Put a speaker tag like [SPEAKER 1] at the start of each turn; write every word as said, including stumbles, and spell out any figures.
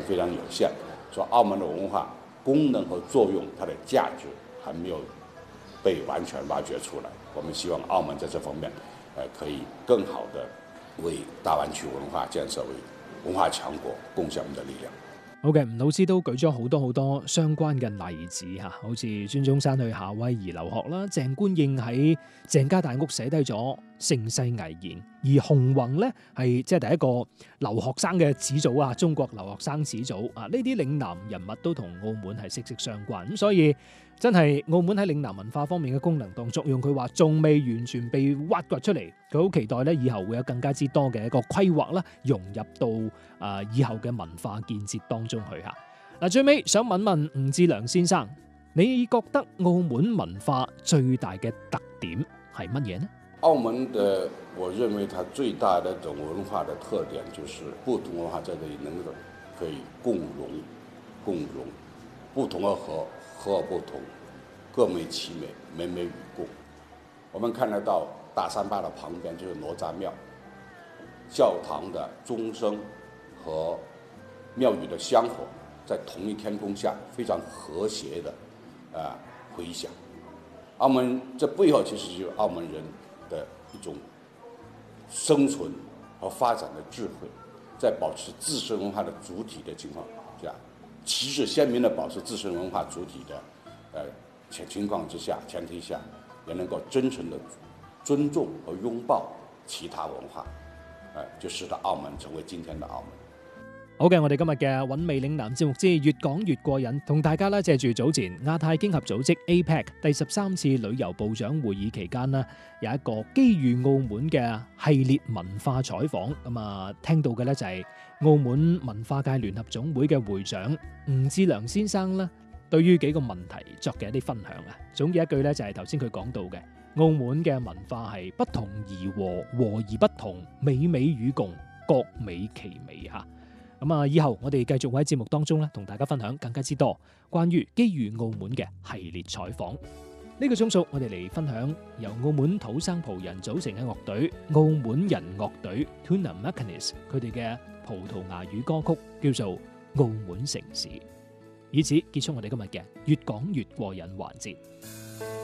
[SPEAKER 1] 非常有限，说澳门的文化功能和作用，它的价值还没有被完全挖掘出来。我们希望澳門在這方面，呃，可以更好的為大灣區文化建設、為文化強國貢獻我們的力量。
[SPEAKER 2] 好嘅，吳老師都舉咗好多好多相關嘅例子嚇，好似孫中山去夏威夷留學啦，鄭觀應喺鄭家大屋寫低咗盛世危言，而洪宏呢係即係第一個留學生嘅始祖啊，中國留學生始祖啊，呢啲嶺南人物都同澳門係息息相關，咁所以真係澳門喺嶺南文化方面嘅功能當作用，佢話仲未完全被挖掘出嚟，佢好期待咧以後會有更加之多嘅一個規劃啦，融入到啊以後嘅文化建設當中去嚇。嗱，最尾想問問吳志良先生，你覺得澳門文化最大嘅特點係乜嘢呢？
[SPEAKER 1] 澳門的，我認為它最大的種文化的特點就是不同文化在這裡能夠可以共融共融，不同而合，合而不同，各美其美，美美與共。我們看得到大三巴的旁邊就是哪吒廟，教堂的鐘聲和廟宇的香火在同一天空下非常和諧的啊回響。澳門這背後其實就是澳門人的一種生存和發展的智慧，在保持自身文化的主體的情況下，旗幟鮮明的保持自身文化主體的呃情情況之下前提下，也能夠真誠的尊重和擁抱其他文化，呃就使得澳門成為今天的澳門。
[SPEAKER 2] 好嘅，我哋今日嘅韻味嶺南節目之越講越過癮，同大家咧借住早前亞太經合組織 A P E C 第十三次旅遊部長會議期間呢，有一個機遇澳門嘅系列文化採訪，咁啊聽到嘅咧就係澳門文化界聯合總會嘅會長吳志良先生啦，對於幾個問題作嘅一啲分享啊，總結一句咧就係頭先佢講到嘅，澳門嘅文化係不同而和，和而不同，美美與共，各美其美嚇。咁啊，以後我哋繼續會喺節目當中咧，同大家分享更加之多關於機遇澳門嘅系列採訪。呢個鐘數，我哋嚟分享由澳門土生葡人組成嘅樂隊澳門人樂隊 Tuna Macanis 佢哋嘅葡萄牙語歌曲叫做《澳門城市》，以此結束我哋今日嘅越講越過癮環節。